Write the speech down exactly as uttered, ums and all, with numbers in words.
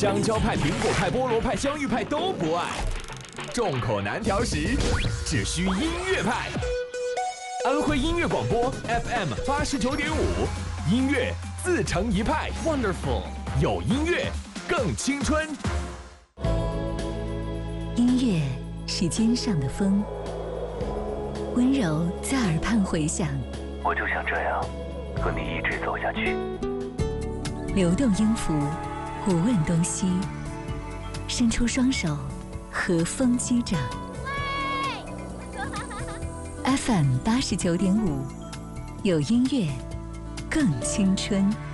香蕉派、苹果派、菠萝派、香芋派都不爱，众口难调时，只需音乐派。安徽音乐广播 F M 八十九点五，音乐自成一派 ，Wonderful， 有音乐更青春。 音乐是肩上的风，温柔在耳畔回响。 我就想这样和你一直走下去。 流动音符，不问东西，伸出双手，和风击掌。F M 八十九点五，有音乐，更青春。